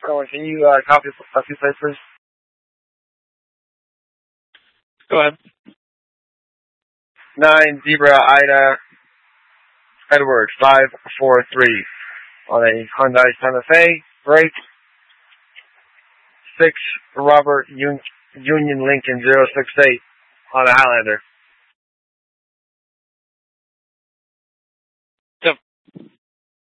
Colin, can you copy a few plates, please? Go ahead. 9 Zebra Ida Edward 543 on a Hyundai Santa Fe. Break. 6 Robert Union Lincoln 068 on a Highlander.